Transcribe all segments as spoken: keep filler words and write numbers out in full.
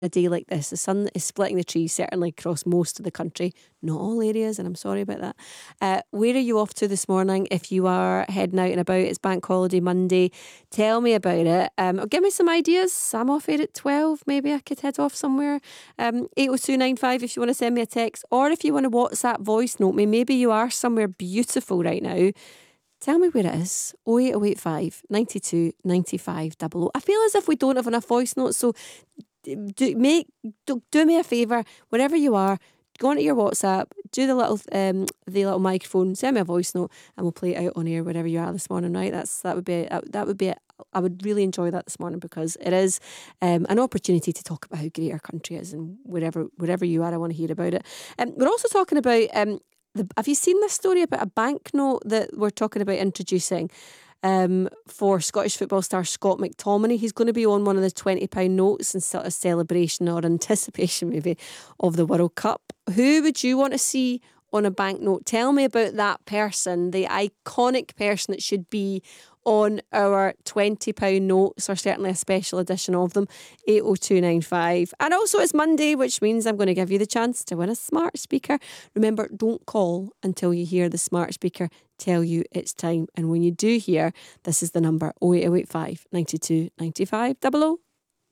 a day like this. The sun is splitting the trees, certainly across most of the country, not all areas, and I'm sorry about that. Uh, where are you off to this morning? If you are heading out and about, it's Bank Holiday Monday. Tell me about it. Um, give me some ideas. I'm off here at twelve. Maybe I could head off somewhere. Um, eight oh two nine five if you want to send me a text, or if you want to WhatsApp voice note me. Maybe you are somewhere beautiful right now. Tell me where it is. oh eight oh eight five, nine two, nine five double oh. I feel as if we don't have enough voice notes, so do make do, do me a favour, wherever you are, go onto your WhatsApp, do the little um the little microphone, send me a voice note, and we'll play it out on air wherever you are this morning. Right? That's that would be that would be it. I would really enjoy that this morning, because it is um, an opportunity to talk about how great our country is, and wherever wherever you are, I want to hear about it. Um, we're also talking about um. The, have you seen this story about a banknote that we're talking about introducing um, for Scottish football star Scott McTominay? He's going to be on one of the twenty pound notes in sort of celebration or anticipation maybe of the World Cup. Who would you want to see on a banknote? Tell me about that person, the iconic person that should be on our twenty pound notes, or certainly a special edition of them. Eight oh two nine five. And also it's Monday, which means I'm going to give you the chance to win a smart speaker. Remember, don't call until you hear the smart speaker tell you it's time. And when you do hear, this is the number: oh eight oh eight five, nine two, nine five double oh.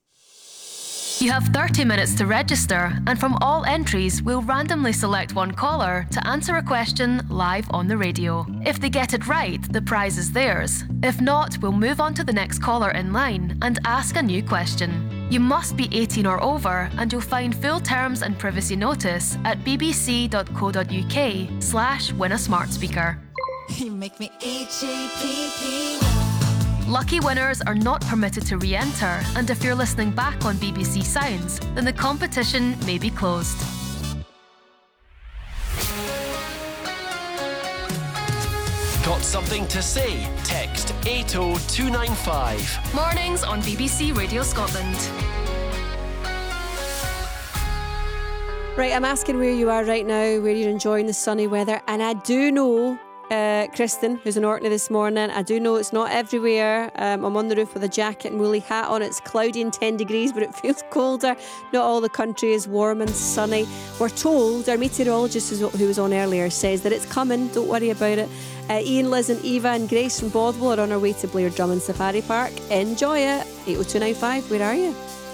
You have thirty minutes to register, and from all entries, we'll randomly select one caller to answer a question live on the radio. If they get it right, the prize is theirs. If not, we'll move on to the next caller in line and ask a new question. You must be eighteen or over, and you'll find full terms and privacy notice at bbc.co.uk slash win a smart speaker. You make me H A P P. Lucky winners are not permitted to re-enter, and if you're listening back on B B C Sounds, then the competition may be closed. Got something to say? Text eight oh two nine five. Mornings on B B C Radio Scotland. Right, I'm asking where you are right now, where you're enjoying the sunny weather, and I do know Uh, Kristen, who's in Orkney this morning, I do know it's not everywhere. um, I'm on the roof with a jacket and woolly hat on. It's cloudy and ten degrees, but it feels colder. Not all the country is warm and sunny. We're told, our meteorologist who was on earlier says that it's coming, don't worry about it. uh, Ian, Liz and Eva and Grace from Bothwell are on our way to Blair Drummond Safari Park. Enjoy it. Eight oh two nine five, where are you?